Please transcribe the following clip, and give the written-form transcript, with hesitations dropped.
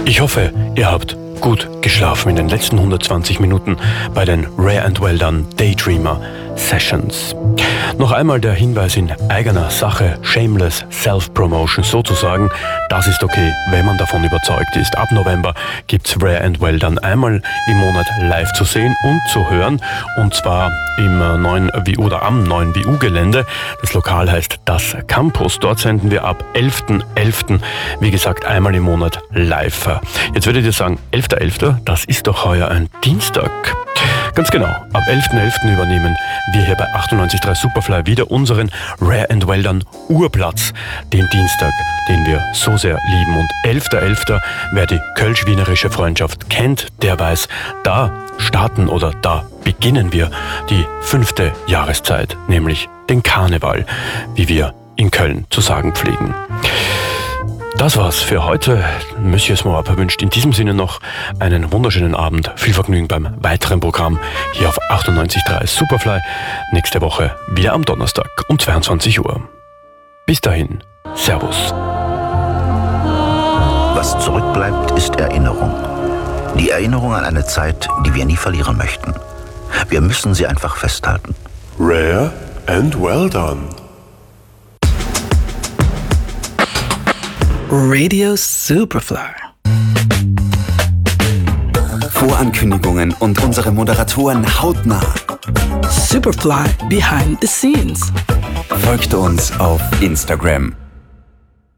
Ich hoffe, ihr habt gut geschlafen in den letzten 120 Minuten bei den Rare and Well Done Daydreamer Sessions. Noch einmal der Hinweis in eigener Sache, shameless Self-Promotion sozusagen. Das ist okay, wenn man davon überzeugt ist. Ab November gibt's Rare and Well Done einmal im Monat live zu sehen und zu hören. Und zwar am neuen WU-Gelände. Das Lokal heißt Das Campus. Dort senden wir ab 11.11., wie gesagt, einmal im Monat live. Jetzt würdet ihr sagen, 11.11., das ist doch heuer ein Dienstag. Ganz genau, ab 11.11. übernehmen wir hier bei 98.3 Superfly wieder unseren Rare and Well Done Urplatz, den Dienstag, den wir so sehr lieben. Und 11.11., wer die kölsch-wienerische Freundschaft kennt, der weiß, da beginnen wir die 5. Jahreszeit, nämlich den Karneval, wie wir in Köln zu sagen pflegen. Das war's für heute. Monsieur Smoap wünscht in diesem Sinne noch einen wunderschönen Abend. Viel Vergnügen beim weiteren Programm hier auf 98.3 Superfly. Nächste Woche wieder am Donnerstag um 22 Uhr. Bis dahin, Servus. Was zurückbleibt, ist Erinnerung. Die Erinnerung an eine Zeit, die wir nie verlieren möchten. Wir müssen sie einfach festhalten. Rare and Well Done. Radio Superfly. Vorankündigungen und unsere Moderatoren hautnah. Superfly Behind the Scenes. Folgt uns auf Instagram.